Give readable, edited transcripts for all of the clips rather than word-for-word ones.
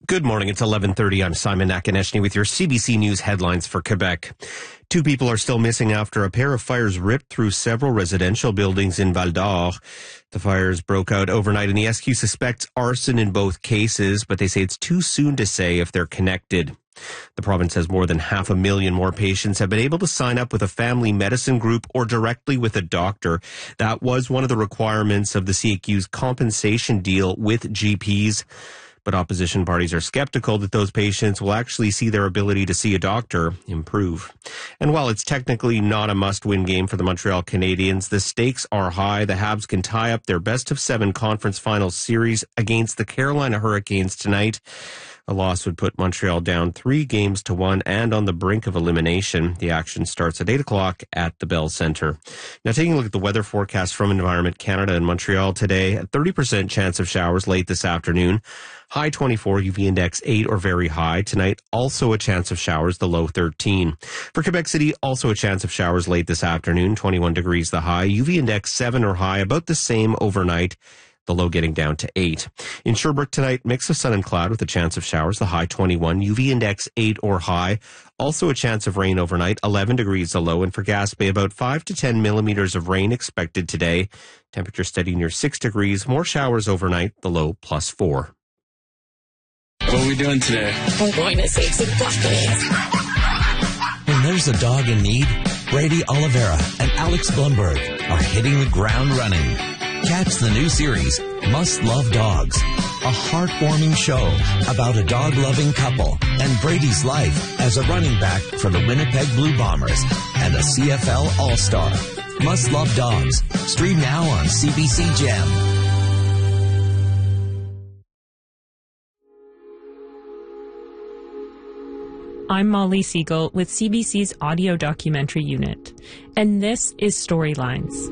Good morning. It's 11:30. I'm Simon Nakonechny with your CBC News headlines for Quebec. 2 people are still missing after a pair of fires ripped through several residential buildings in Val d'Or. The fires broke out overnight, and the SQ suspects arson in both cases, but they say it's too soon to say if they're connected. The province says more than 500,000 more patients have been able to sign up with a family medicine group or directly with a doctor. That was one of the requirements of the CAQ's compensation deal with GPs. But opposition parties are skeptical that those patients will actually see their ability to see a doctor improve. And while it's technically not a must-win game for the Montreal Canadiens, the stakes are high. The Habs can tie up their best-of-7 conference finals series against the Carolina Hurricanes tonight. A loss would put Montreal down 3-1 and on the brink of elimination. The action starts at 8 o'clock at the Bell Centre. Now, taking a look at the weather forecast from Environment Canada in Montreal today, a 30% chance of showers late this afternoon. High 24, UV index 8 or very high. Tonight, also a chance of showers, the low 13. For Quebec City, also a chance of showers late this afternoon, 21 degrees the high. UV index 7 or high, about the same overnight. The low getting down to 8. In Sherbrooke tonight, mix of sun and cloud with a chance of showers, the high 21, UV index 8 or high. Also a chance of rain overnight, 11 degrees the low. And for Gaspé, about 5 to 10 millimeters of rain expected today. Temperature steady near 6 degrees. More showers overnight, the low +4. What are we doing today? I'm going to save some buckets. When there's a dog in need, Brady Oliveira and Alex Blumberg are hitting the ground running. Catch the new series, Must Love Dogs, a heartwarming show about a dog-loving couple and Brady's life as a running back for the Winnipeg Blue Bombers and a CFL All-Star. Must Love Dogs. Stream now on CBC Gem. I'm Molly Siegel with CBC's audio documentary unit, and this is Storylines.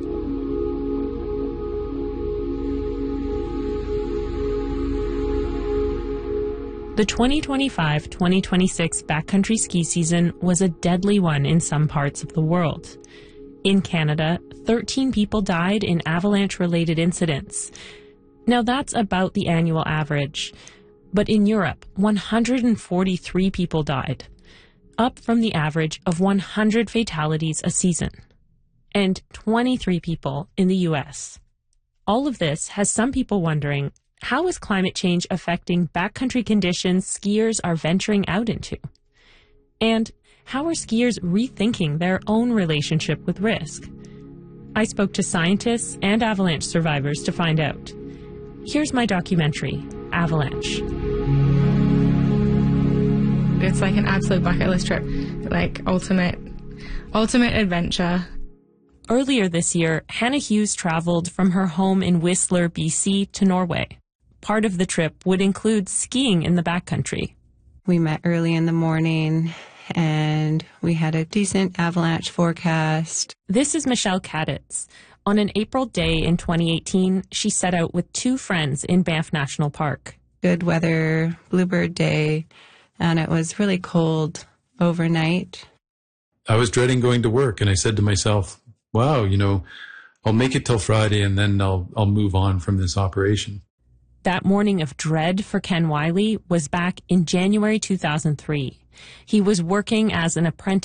The 2025-2026 backcountry ski season was a deadly one in some parts of the world. In Canada, 13 people died in avalanche-related incidents. Now that's about the annual average. But in Europe, 143 people died, up from the average of 100 fatalities a season, and 23 people in the U.S. All of this has some people wondering, how is climate change affecting backcountry conditions skiers are venturing out into? And how are skiers rethinking their own relationship with risk? I spoke to scientists and avalanche survivors to find out. Here's my documentary, Avalanche. It's like an absolute bucket list trip, like ultimate adventure. Earlier this year, Hannah Hughes traveled from her home in Whistler, BC to Norway. Part of the trip would include skiing in the backcountry. We met early in the morning and we had a decent avalanche forecast. This is Michelle Kaditz. On an April day in 2018, she set out with 2 friends in Banff National Park. Good weather, bluebird day, and it was really cold overnight. I was dreading going to work, and I said to myself, wow, I'll make it till Friday and then I'll move on from this operation. That morning of dread for Ken Wiley was back in January 2003. He was working as an apprentice